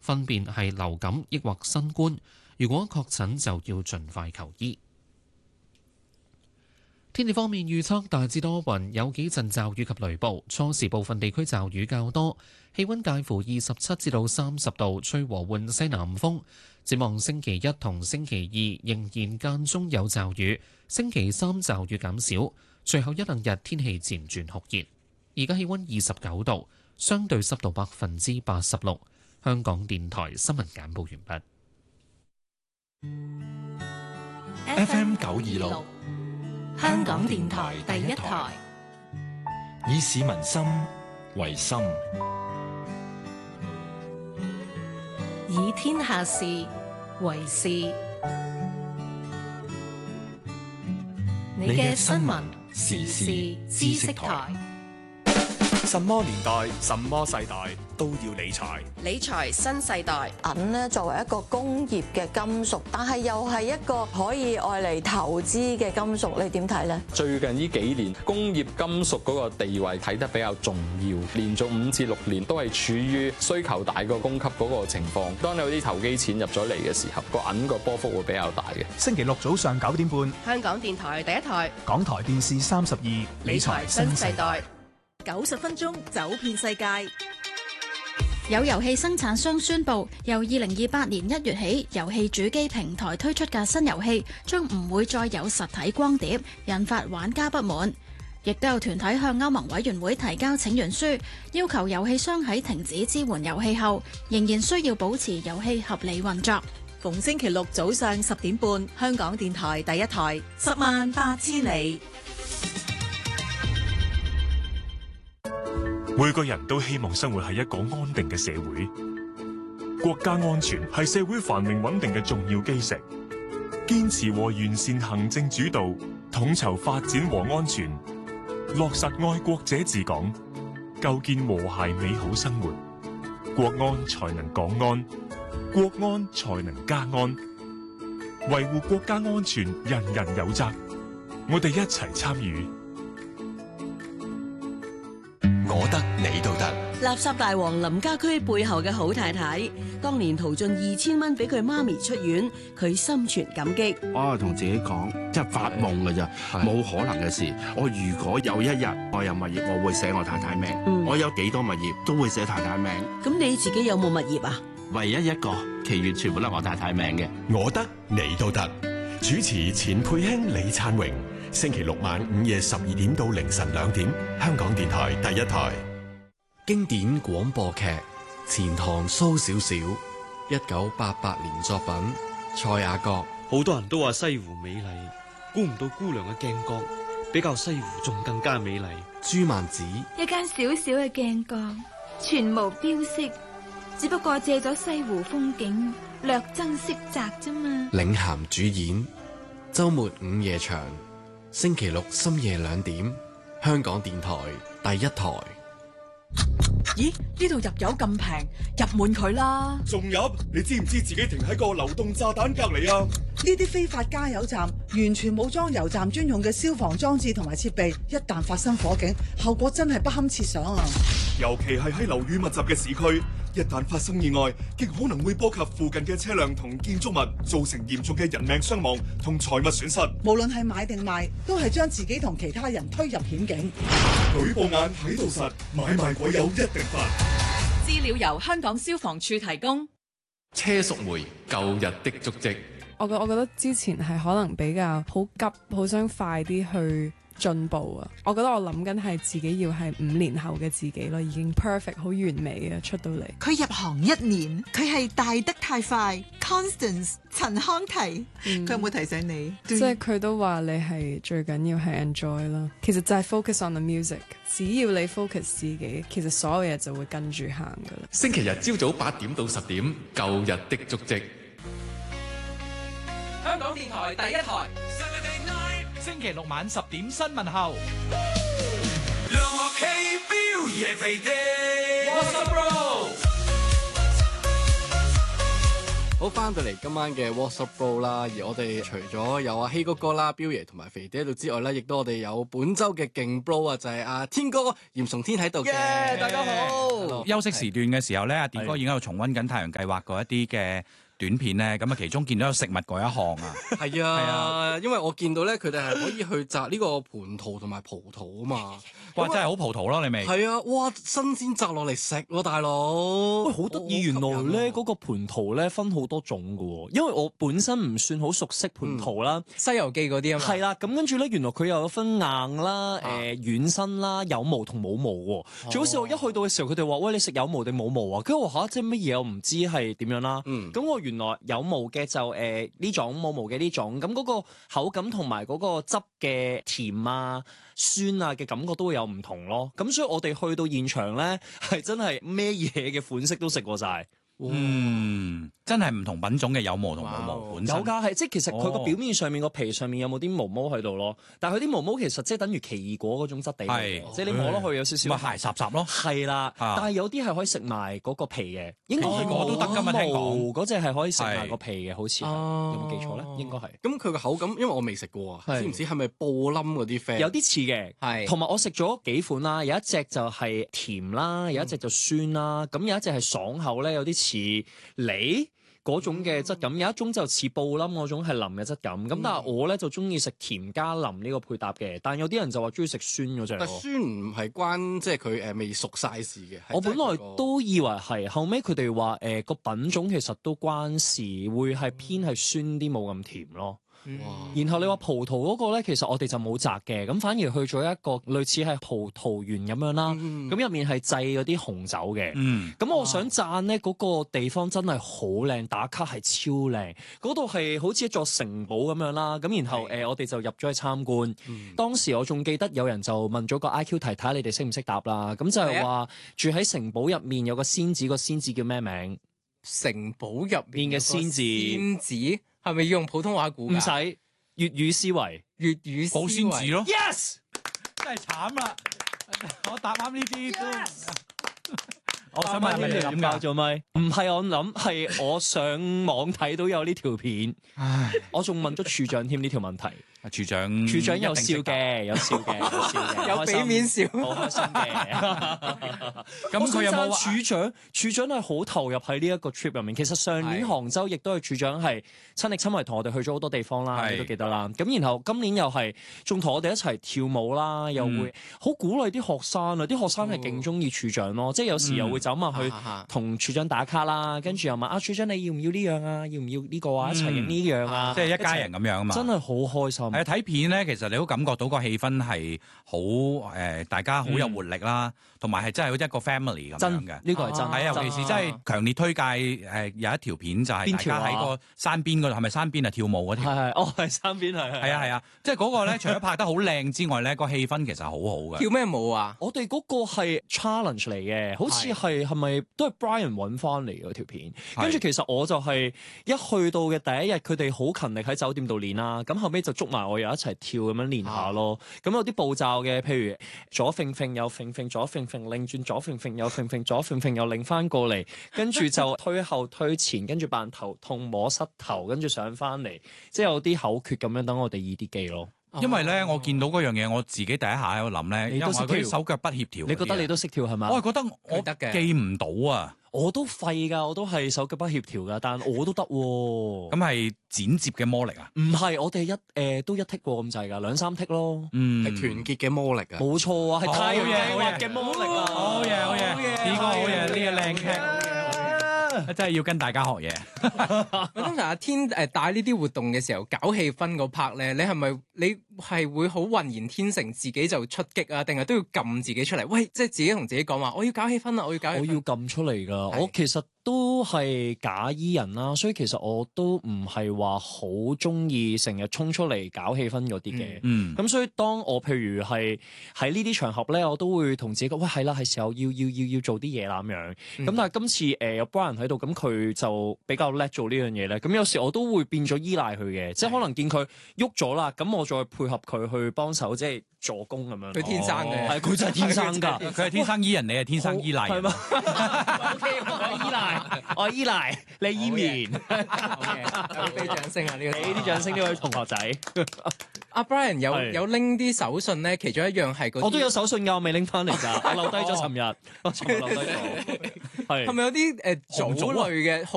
分別係流感抑或新冠。如果確診就要盡快求醫。天氣方面預測大致多雲，有幾陣驟雨及雷暴，初時部分地區驟雨較多，氣溫介乎27至到30度，吹和緩西南風。展望星期一同星期二仍然間中有驟雨，星期三驟雨減少，隨後一兩日天氣漸轉酷熱。而家氣溫29度，相對濕度86%。香港電台新聞簡報完畢。FM 926，香港電台第一台，以市民心為心， 以天下事為事。你嘅新聞時事知識台。 什麼年代、什麼世代都要理財。 理財新世代。 銀呢作為一個工業嘅金屬，但係又係一個可以愛嚟投資嘅金屬，你點睇呢？ 最近呢幾年，工業金屬嗰個地位睇得比較重要，連續5至6年都係處於需求大過供給嗰個情況。當有啲投機錢入咗嚟嘅時候，個銀個波幅會比較大嘅。 星期六早上9點半， 香港電台第一台， 港台電視32， 理財新世代。 90分鐘走遍世界。 有遊戲生產商宣布，由2028年1月起，遊戲主機平台推出嘅新遊戲將唔會再有實體光碟，引發玩家不滿。亦都有團體向歐盟委員會提交請願書，要求遊戲商喺停止支援遊戲後，仍然需要保持遊戲合理運作。 逢星期六早上10點半，香港電台第一台，108000里。 每個人都希望生活喺一個安定嘅社會，國家安全係社會繁榮穩定嘅重要基石。堅持和完善行政主導，統籌發展和安全，落實愛國者治港，構建和諧美好生活，國安才能港安，國安才能家安。維護國家安全，人人有責，我哋一齊參與。 我得你都得。 垃圾大王林家駒背後嘅好太太，當年淘盡2000蚊俾佢媽咪出院，佢心存感激。 我同自己講，即係發夢㗎咋，冇可能嘅事。我如果有一日我有物業，我會寫我太太名。我有幾多物業都會寫太太名。 咁你自己有冇物業啊？ 唯一一個，其餘全部都係我太太名嘅。 我得你都得。主持錢佩卿、李燦榮。星期六晚午夜12點到凌晨2點，香港電台第一台。 經典廣播劇《錢塘蘇小小》，1988年作品，蔡雅閣。 好多人都話西湖美麗，估唔到姑娘嘅鏡閣比較西湖仲更加美麗。 朱曼子。 一間小小嘅鏡閣，全無標識，只不過借咗西湖風景，略增色澤啫嘛。 領銜主演，周末午夜場。星期六深夜2點，香港電台第一台。 咦？呢度入油咁平，入滿佢啦！ 仲入？你知唔知自己停喺個流動炸彈隔籬啊？ 呢啲非法加油站完全冇裝油站專用嘅消防裝置同埋設備，一旦發生火警，後果真係不堪設想啊！ 尤其係喺樓宇密集嘅市區，一旦發生意外，極可能會波及附近嘅車輛同建築物，造成嚴重嘅人命傷亡同財物損失。 無論係買定賣，都係將自己同其他人推入險境。 舉報眼睇到實，買賣鬼友一定罰。 資料由香港消防處提供。 車淑梅舊日的足跡。 我覺得之前係可能比較好急，好想快啲去進步啊！我覺得我諗緊係自己要係5年後嘅自己咯，已經 perfect 好完美嘅出到嚟。 佢入行1年，佢係大得太快。Constance 陳康提，佢有冇提醒你？ 即係佢都話你係最緊要係 enjoy 啦。其實就係 focus on the music， 只要你 focus 自己，其實所有嘢就會跟住行噶啦。 星期日朝早8點到10點，舊日的足跡。 香港電台第一台，星期六晚10點新聞後。 好好，翻到嚟今晚嘅 What's Up Bro 啦，而我哋除咗有阿希哥哥啦、彪爺同埋肥爹喺度之外咧，亦都我哋有本周嘅勁 Bro 啊，就係阿天哥嚴崇天喺度嘅。 大家好。休息時段嘅時候咧，阿電哥已經喺度重溫緊太陽計劃嗰一啲嘅短片咧，咁啊其中見到有食物嗰一項啊， 係啊，因為我見到咧，佢哋係可以去摘呢個蟠桃同埋葡萄啊嘛， 哇真係好葡萄咯，你未？ 係啊，哇新鮮摘落嚟食喎，大佬。 喂，好得意，原來咧嗰個蟠桃咧分好多種㗎喎，因為我本身唔算好熟悉蟠桃啦， 西遊記嗰啲啊嘛。 係啦，咁跟住咧，原來佢又有分硬啦、軟身啦、有毛同冇毛喎。最好笑我一去到嘅時候，佢哋話：喂，你食有毛定冇毛啊？跟住我話即係乜嘢？我唔知係點樣啦。咁我原來有毛嘅就呢種，冇毛嘅呢種，咁嗰個口感同埋嗰個汁嘅甜啊、酸啊嘅感覺都會有唔同咯。咁所以我哋去到現場咧，係真係咩嘢嘅款式都食過晒。 真係唔同品種嘅有毛同冇毛本身。 有㗎，係即係其實佢個表面上面個皮上面有冇啲毛毛喺度咯，但係佢啲毛毛其實即係等於奇異果嗰種質地嚟嘅，即係你摸落去有少少咪鞋雜咯。 係啦，但係有啲係可以食埋嗰個皮嘅，應該係我都得㗎嘛，聽講嗰隻係可以食埋個皮嘅，好似係有冇記錯咧？應該係。 咁佢個口感，因為我未食過啊，知唔知係咪布冧嗰啲啡？ 有啲似嘅，係。同埋我食咗幾款啦，有一隻就係甜啦，有一隻就酸啦，咁有一隻係爽口咧，有啲似梨嗰種嘅質感，有一種就似布冧嗰種係腍嘅質感。咁但係我咧就中意食甜加腍呢個配搭嘅，但有啲人就話中意食酸嗰隻。 但酸唔係關即係佢未熟晒事嘅。 我本來都以為係，後尾佢哋話個品種其實都關事，會係偏係酸啲，冇咁甜咯。然後你話葡萄嗰個咧，其實我哋就冇摘嘅，咁反而去咗一個類似係葡萄園咁樣啦。咁入面係製嗰啲紅酒嘅。咁我想讚咧，嗰個地方真係好靚，打卡係超靚。嗰度係好似一座城堡咁樣啦。咁然後我哋就入咗去參觀。當時我仲記得有人就問咗個 IQ 題，睇下你哋識唔識答啦。咁就係話住喺城堡入面有個仙子，個仙子叫咩名？ 城堡入面嘅仙子。 仙子係咪要用普通話估？ 唔使，粵語思維， 粵語保鮮紙咯。 Yes， 真係慘啦！我答啱呢啲都。 我想問你哋諗教咗咪？唔係我諗，係我上網睇到有呢條片。我仲問咗處長添呢條問題。 處長有笑嘅，有笑嘅， 有俾面笑， 好開心嘅。咁佢有冇話處長係好投入喺呢一個 trip 入面？其實上年杭州亦都係處長係親力親為同我哋去咗好多地方啦，你都記得啦。咁然後今年又係仲同我哋一齊跳舞啦，又會好鼓勵啲學生啊！啲學生係勁中意處長咯，即係有時又會走埋去同處長打卡啦，跟住又問處長你要唔要呢樣啊？要唔要呢個啊？一齊影呢樣啊？ 即係一家人咁樣啊嘛！ 真係好開心。 睇片咧，其實你都感覺到個氣氛係好大家好有活力啦，同埋係真係好似一個 family 咁樣嘅。 呢個係真。 係尤其是真係強烈推介有一條片就係大家喺個山邊嗰度，係咪山邊啊跳舞嗰條？ 係山邊係啊，即係嗰個咧，除咗拍得好靚之外咧，個氣氛其實好好嘅。 跳咩舞啊？ 我哋嗰個係 challenge 嚟嘅，好似係咪都係 Brian 揾翻嚟嗰條片？跟住其實我就係一去到嘅第一日，佢哋好勤力喺酒店度練啦，咁後尾就捉埋我又一齊跳咁樣練下咯。咁有啲步驟嘅，譬如左揈揈右揈揈，左揈揈擰轉，左揈揈右揈揈，左揈揈又擰翻過嚟，跟住就推後推前，跟住扮頭痛摸膝頭，跟住上翻嚟，即係有啲口訣咁樣，等我哋易啲記咯。 因為咧，我見到嗰樣嘢，我自己第一下喺度諗咧，因為嗰啲手腳不協調。 你覺得你都識跳係咪？ 我係覺得我記唔到啊！ 我都廢㗎，我都係手腳不協調㗎，但我都得喎。 咁係剪接嘅魔力啊？ 唔係，我哋都一剔過咁滯㗎，2、3剔咯。 係團結嘅魔力啊！ 冇錯啊，係太陽計劃嘅魔力啊！ 好嘢，好嘢，呢個好嘢，呢個靚劇。真係要跟大家學嘢。 通常阿天帶呢啲活動嘅時候搞氣氛嗰 part 咧，你係會好渾然天成，自己就出擊啊？定係都要撳自己出嚟？喂，即係自己同自己講話，我要搞氣氛啦，我要撳出嚟㗎。我其實都係假醫人啦，所以其實我都唔係話好中意成日衝出嚟搞氣氛嗰啲嘅。咁所以當我譬如係喺呢啲場合咧，我都會同自己講，喂，係啦，係時候要做啲嘢啦咁樣。咁但係今次有 Brian 喺度，咁佢就比較叻做呢樣嘢咧。咁有時我都會變咗依賴佢嘅，即係可能見佢喐咗啦，咁我再配合佢去幫手，即係助攻咁樣。 佢天生嘅， 係佢真係天生㗎， 佢係天生依人，你係天生依賴。 係嘛？OK， 我依賴，你依面。 俾掌聲啊！呢個俾啲掌聲呢位同學仔。 阿 Brian 有拎啲手信咧，其中一樣係我都有手信㗎，我未拎翻嚟㗎，我留低咗尋日，我尋日留低咗。 係咪有啲棗類嘅